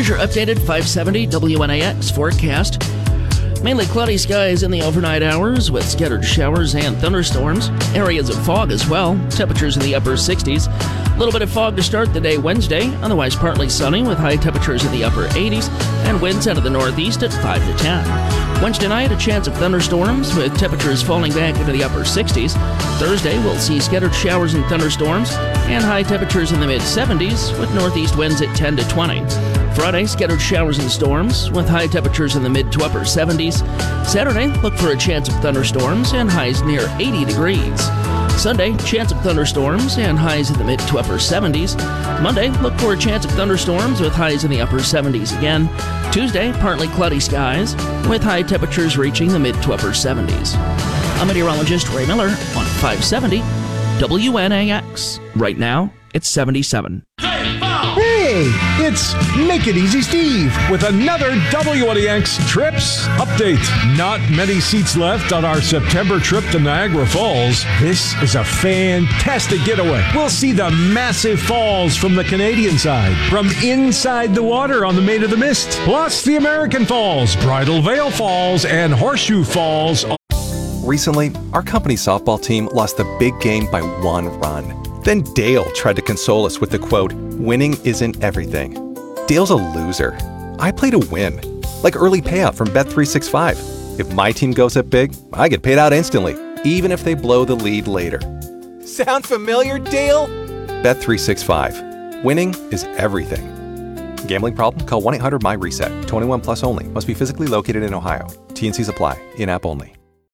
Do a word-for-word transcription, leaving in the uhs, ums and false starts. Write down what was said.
Here's your updated five seventy W N A X forecast. Mainly cloudy skies in the overnight hours with scattered showers and thunderstorms. Areas of fog as well. Temperatures in the upper sixties. A little bit of fog to start the day Wednesday. Otherwise partly sunny with high temperatures in the upper eighties and winds out of the northeast at five to ten. Wednesday night, a chance of thunderstorms with temperatures falling back into the upper sixties. Thursday, we'll see scattered showers and thunderstorms and high temperatures in the mid seventies with northeast winds at ten to twenty. Friday, scattered showers and storms with high temperatures in the mid to upper seventies. Saturday, look for a chance of thunderstorms and highs near eighty degrees. Sunday, chance of thunderstorms and highs in the mid to upper seventies. Monday, look for a chance of thunderstorms with highs in the upper seventies again. Tuesday, partly cloudy skies with high temperatures reaching the mid to upper seventies. I'm meteorologist Ray Miller on five seventy W N A X. Right now, it's seventy-seven. Hey, it's Make It Easy Steve with another W N A X Trips update. Not many seats left on our September trip to Niagara Falls. This is a fantastic getaway. We'll see the massive falls from the Canadian side, from inside the water on the Maid of the Mist, plus the American Falls, Bridal Veil Falls, and Horseshoe Falls. Recently, our company softball team lost the big game by one run. Then Dale tried to console us with the quote, "Winning isn't everything." Dale's a loser. I play to win. Like early payout from Bet three sixty-five. If my team goes up big, I get paid out instantly, even if they blow the lead later. Sound familiar, Dale? Bet three sixty-five. Winning is everything. Gambling problem? Call one eight hundred M Y RESET. twenty-one plus only. Must be physically located in Ohio. T and Cs apply. In-app only.